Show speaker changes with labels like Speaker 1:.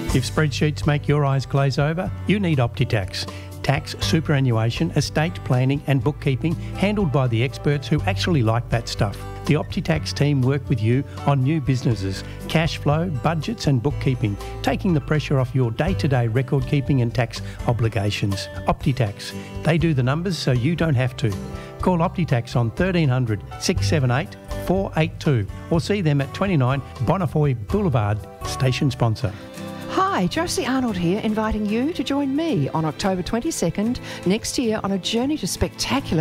Speaker 1: If spreadsheets make your eyes glaze over, you need OptiTax. Tax, superannuation, estate planning and bookkeeping handled by the experts who actually like that stuff. The OptiTax team work with you on new businesses, cash flow, budgets and bookkeeping, taking the pressure off your day-to-day record keeping and tax obligations. OptiTax. They do the numbers so you don't have to. Call OptiTax on 1300 678 482 or see them at 29 Bonnefoy Boulevard, station sponsor.
Speaker 2: Hi, Josie Arnold here, inviting you to join me on October 22nd next year on a journey to spectacular